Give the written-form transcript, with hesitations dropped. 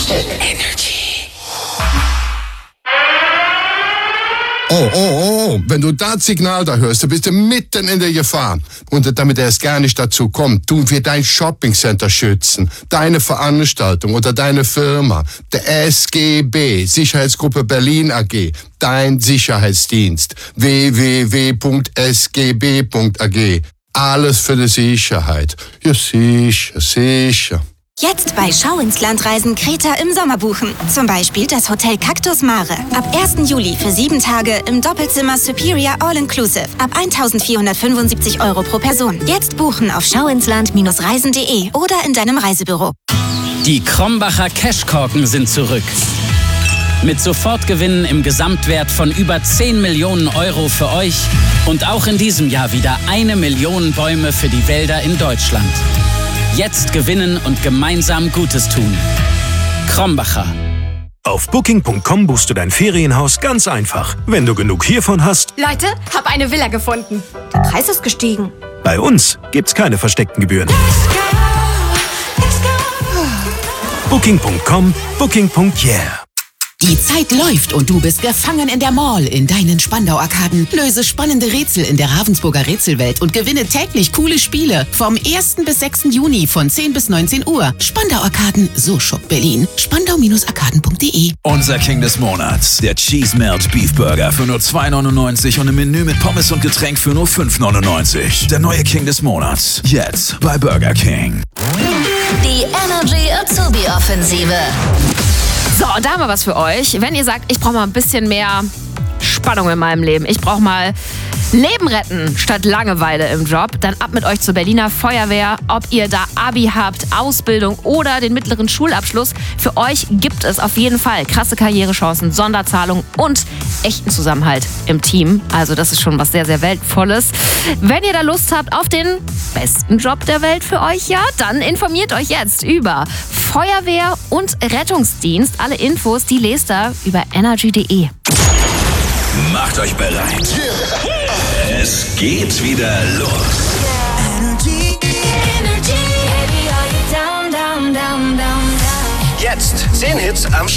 Oh, wenn du das Signal da hörst, dann bist du mitten in der Gefahr. Und damit er es gar nicht dazu kommt, tun wir dein Shoppingcenter schützen, deine Veranstaltung oder deine Firma, der SGB, Sicherheitsgruppe Berlin AG, dein Sicherheitsdienst, www.sgb.ag. Alles für die Sicherheit. Ja, sicher. Jetzt bei Schau ins Land Reisen Kreta im Sommer buchen. Zum Beispiel das Hotel Cactus Mare. Ab 1. Juli für 7 Tage im Doppelzimmer Superior All-Inclusive. Ab 1.475 € pro Person. Jetzt buchen auf schauinsland-reisen.de oder in deinem Reisebüro. Die Krombacher Cashkorken sind zurück. Mit Sofortgewinnen im Gesamtwert von über 10 Millionen € für euch. Und auch in diesem Jahr wieder 1 Million Bäume für die Wälder in Deutschland. Jetzt gewinnen und gemeinsam Gutes tun. Krombacher. Auf Booking.com buchst du dein Ferienhaus ganz einfach. Wenn du genug hiervon hast... Leute, hab eine Villa gefunden. Der Preis ist gestiegen. Bei uns gibt's keine versteckten Gebühren. Booking.com, Booking.yeah. Die Zeit läuft und du bist gefangen in der Mall in deinen Spandau-Arkaden. Löse spannende Rätsel in der Ravensburger Rätselwelt und gewinne täglich coole Spiele. Vom 1. bis 6. Juni von 10 bis 19 Uhr. Spandau-Arkaden, so shoppt Berlin. Spandau-arkaden.de. Unser King des Monats. Der Cheese Melt Beef Burger für nur 2,99 und im Menü mit Pommes und Getränk für nur 5,99. Der neue King des Monats. Jetzt bei Burger King. Die Energy Azubi Offensive. So, da haben wir was für euch. Wenn ihr sagt, ich brauche mal ein bisschen mehr Spannung in meinem Leben, ich brauche mal Leben retten statt Langeweile im Job, dann ab mit euch zur Berliner Feuerwehr. Ob ihr da Abi habt, Ausbildung oder den mittleren Schulabschluss, für euch gibt es auf jeden Fall krasse Karrierechancen, Sonderzahlungen und echten Zusammenhalt im Team. Also das ist schon was sehr, sehr Weltvolles. Wenn ihr da Lust habt auf den besten Job der Welt für euch, ja, dann informiert euch jetzt über Feuerwehr und Rettungsdienst. Alle Infos, die lest ihr über energy.de. Macht euch bereit. Es geht wieder los. Jetzt 10 Hits am Stück.